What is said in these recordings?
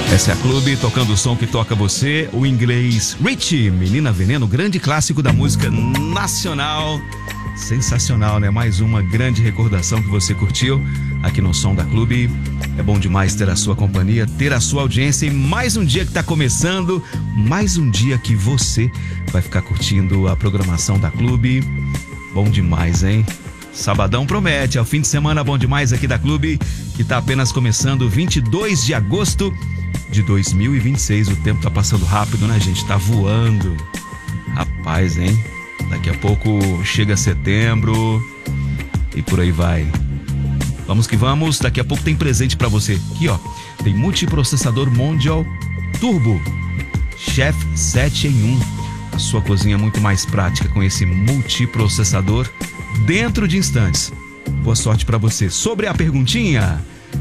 Essa é a Clube, tocando o som que toca você. O inglês Richie, Menina Veneno, grande clássico da música nacional. Sensacional, né? Mais uma grande recordação que você curtiu aqui no Som da Clube. É bom demais ter a sua companhia, ter a sua audiência. E mais um dia que tá começando, mais um dia que você vai ficar curtindo a programação da Clube. Bom demais, hein? Sabadão promete, é o fim de semana bom demais aqui da Clube, que tá apenas começando 22 de agosto de 2026. O tempo tá passando rápido, né, gente? Tá voando. Rapaz, hein? Daqui a pouco chega setembro e por aí vai. Vamos que vamos, daqui a pouco tem presente pra você. Aqui, ó, tem multiprocessador Mondial Turbo Chef 7 em 1. A sua cozinha muito mais prática com esse multiprocessador dentro de instantes. Boa sorte pra você. Sobre a perguntinha,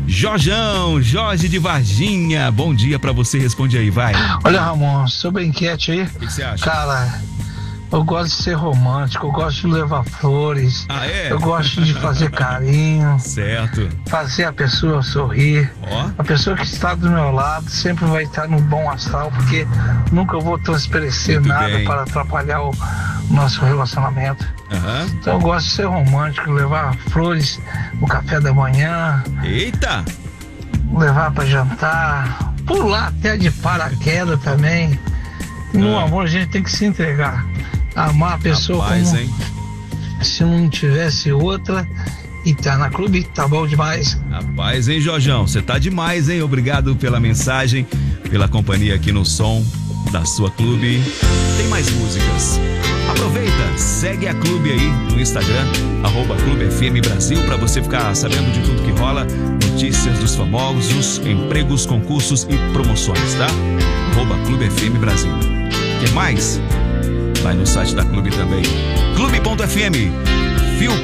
Jorge de Varginha, bom dia pra você, responde aí, vai. Olha, Ramon, sobre a enquete aí, O que você acha? cara, eu gosto de ser romântico, eu gosto de levar flores, eu gosto de fazer carinho, certo, fazer a pessoa sorrir. A pessoa que está do meu lado sempre vai estar no bom astral, porque nunca vou transparecer muito nada bem. para atrapalhar o nosso relacionamento. Então eu gosto de ser romântico, levar flores no café da manhã. Eita! Levar para jantar, pular até de paraquedas também. No amor a gente tem que se entregar, amar a pessoa. Rapaz, como hein? se não tivesse outra. E tá na Clube, tá bom demais. Rapaz, hein, Jorjão, você tá demais, hein? Obrigado pela mensagem, pela companhia aqui no som da sua Clube. Tem mais músicas. Aproveita, segue a Clube aí no Instagram, @Clube FM Brasil, pra você ficar sabendo de tudo que rola, notícias dos famosos, empregos, concursos e promoções, tá? @Clube FM Brasil. Quer mais? Vai no site da Clube também, clube.fm.